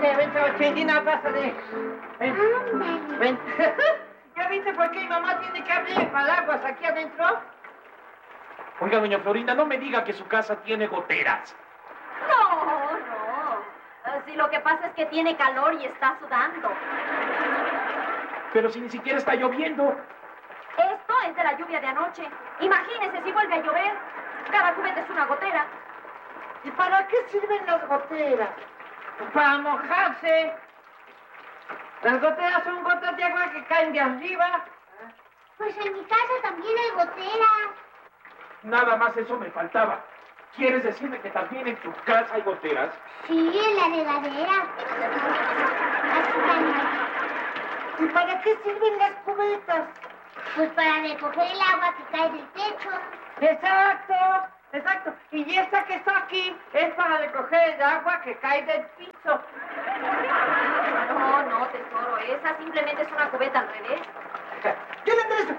Ven, chavo, Chindina, pásale. Ven. Ándale. Ven. ¿Ya viste por qué mi mamá tiene que abrir paraguas aquí adentro? Oiga, doña Florinda, no me diga que su casa tiene goteras. No. Si lo que pasa es que tiene calor y está sudando. Pero si ni siquiera está lloviendo. Esto es de la lluvia de anoche. Imagínese si vuelve a llover. Cada cubeta es una gotera. ¿Y para qué sirven las goteras? Para mojarse. Las goteras son gotas de agua que caen de arriba. Pues en mi casa también hay goteras. Nada más eso me faltaba. ¿Quieres decirme que también en tu casa hay goteras? Sí, en la regadera. Así también. ¿Y para qué sirven las cubetas? Pues para recoger el agua que cae del techo. Exacto. Y esta que está aquí es para recoger el agua que cae del piso. No, tesoro. Esa simplemente es una cubeta al revés. Yo le enderezo.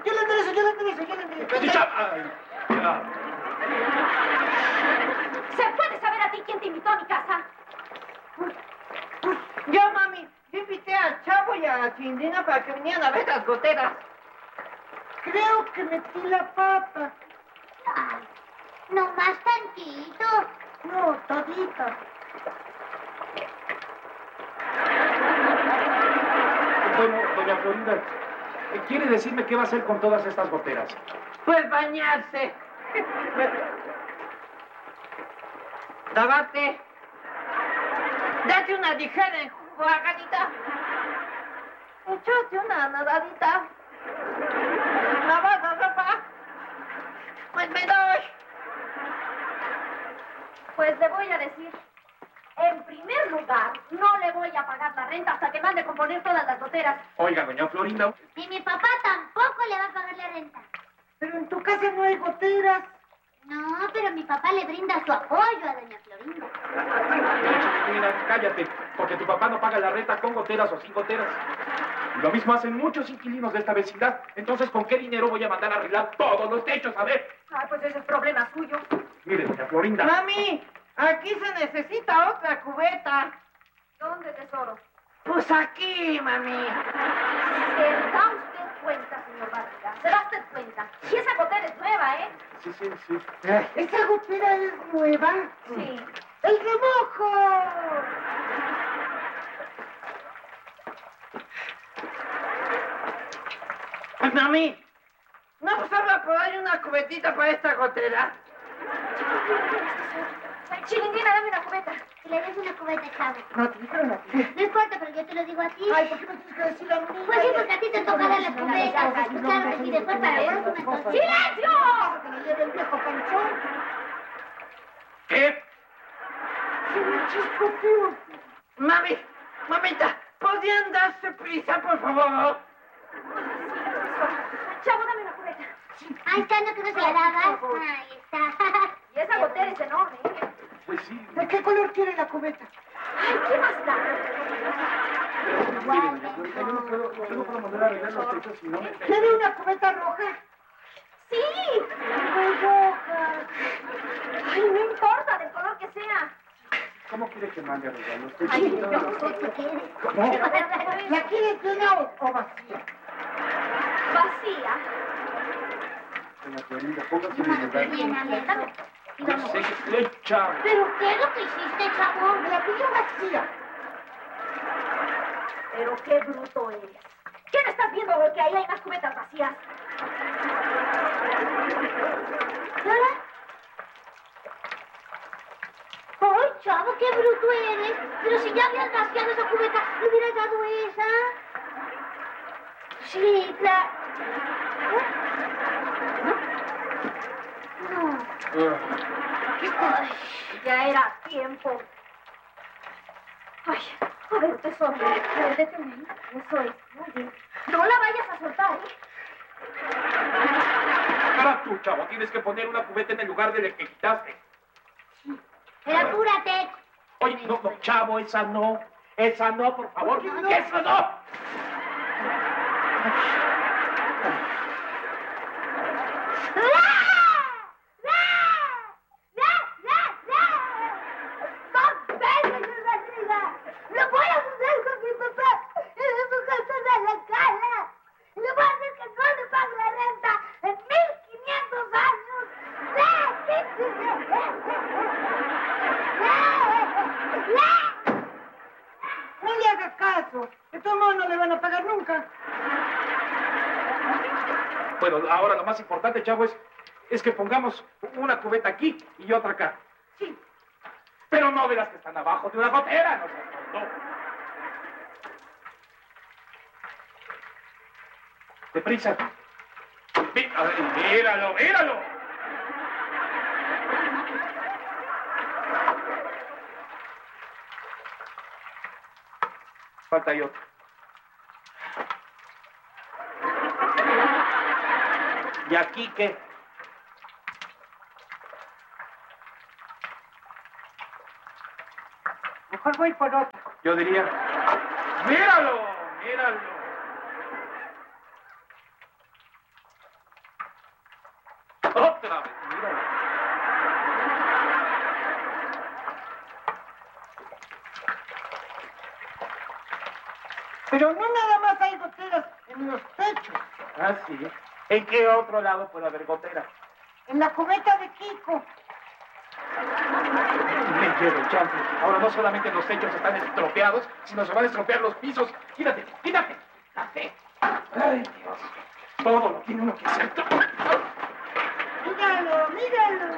¿Se puede saber a ti quién te invitó a mi casa? Yo, mami, yo invité al Chavo y a Chindina para que vinieran a ver las goteras. Creo que metí la pata. Ay, no más tantito. No, todita. Bueno, doña Florinda, ¿quiere decirme qué va a hacer con todas estas goteras? Pues bañarse. Lavarte. Date una ligera enjuagadita. Échate una nadadita. Lavas la ropa. Pues me doy. Pues le voy a decir. En primer lugar, no le voy a pagar la renta hasta que mande componer todas las goteras. Oiga, doña Florinda. Y mi papá tampoco le va a pagar la renta. Pero en tu casa no hay goteras. No, pero mi papá le brinda su apoyo a doña Florinda. Mira, cállate, porque tu papá no paga la renta con goteras o sin goteras. Y lo mismo hacen muchos inquilinos de esta vecindad. Entonces, ¿con qué dinero voy a mandar a arreglar todos los techos? A ver. Ay, pues ese es problema suyo. Mire, doña Florinda. Mami, aquí se necesita otra cubeta. ¿Dónde, tesoro? Pues aquí, mami. ¿Se da usted cuenta, señor Barriga? ¿Se da usted cuenta? Y esa gotera es nueva, ¿eh? Sí. ¿Esa gotera es nueva? Sí. ¡El remojo! Pues, mami, ¿no pues habla por ahí una cubetita para esta gotera? Chilindina, dame una cubeta. Y le des una cubeta, Chavo. No, te dijeron a ti. No importa, pero yo te lo digo a ti. Ay, ¿por qué me tienes que decir a mí? Pues sí, porque a ti te toca dar la cubeta. Claro, y después para el próximo. ¡Silencio! Que le lleve el viejo panchón. ¿Qué? Se me chispoteó. Mamita, ¿podrían darse prisa, por favor? Chavo, dame una cubeta. Ahí está, no que no se la dabas. Ahí está. Y esa gotera es enorme, ¿eh? Pues sí. ¿De qué color quiere la cubeta? Ay, ¿qué más da? Mire, doña Florinda, yo no puedo mandar a arreglar los techos si no me... ¿Quiere una cubeta roja? ¡Sí! Muy roja. Ay, no importa, del color que sea. ¿Cómo quiere que mande a arreglar los techos? Ay, Yo no sé qué quieres. ¿No? ¿La quiere llena o vacía? Vacía. Doña Florinda, póngase en el lugar. Bien, dame. Y vamos. Se echa. ¿Pero qué es lo que hiciste, Chavo? Me la pidió vacía. Pero qué bruto eres. ¿Qué no estás viendo que ahí hay más cubetas vacías? ¿Lola? ¡Ay, Chavo, qué bruto eres! Pero si ya habías vaciado esa cubeta, ¿le hubieras dado esa? Sí, claro. No. Ay, ya era tiempo. Ay, a ver, tesoro. Detén ahí. Eso es. Muy bien. No la vayas a soltar, ¿eh? Ahora tú, chavo, tienes que poner una cubeta en el lugar del que quitaste. Pero apúrate. Oye, no, chavo, esa no. Esa no, por favor. No, no. ¡Esa no! ¡No voy a paso. De todos modos no le van a pagar nunca. Bueno, ahora lo más importante, chavo, es que pongamos una cubeta aquí y otra acá. Sí. Pero no de las que están abajo de una gotera, no seas tonto. Deprisa. A ver, míralo, míralo. Falta ahí otro. ¿Y aquí qué? Mejor voy por otra. Yo diría, míralo, míralo. Otra vez, míralo. Pero no nada más hay goteras en los techos. Ah, sí. ¿En qué otro lado puede haber goteras? En la cubeta de Kiko. Me llevo el chanfle. Ahora no solamente los techos están estropeados, sino se van a estropear los pisos. Quítate, quítate. Quítate. Ay, Dios. Todo lo tiene uno que hacer. Míralo, míralo.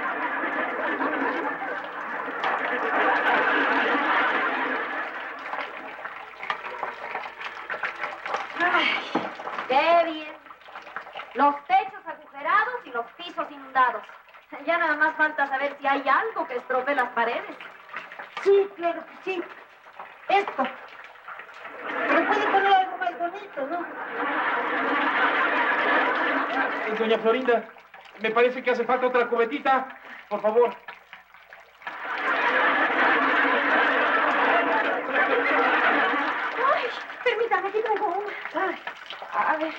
Ay, qué bien. Los techos agujerados y los pisos inundados. Ya nada más falta saber si hay algo que estropee las paredes. Sí, claro que sí. Esto. Pero puede poner algo más bonito, ¿no? Doña Florinda, me parece que hace falta otra cubetita. Por favor. Ay, permítame, aquí traigo una. Ay, a ver.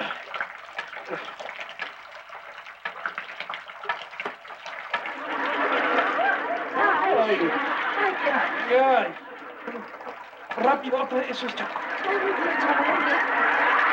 Ay, ay, ay. Rápido, eso es chaco. Ay, muy bien, chavo, muy bien.